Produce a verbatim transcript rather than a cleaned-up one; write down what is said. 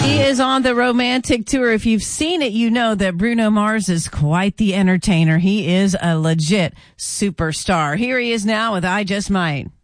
He is on the romantic tour. If you've seen it, you know that Bruno Mars is quite the entertainer. He is a legit superstar. Here he is now with I Just Might.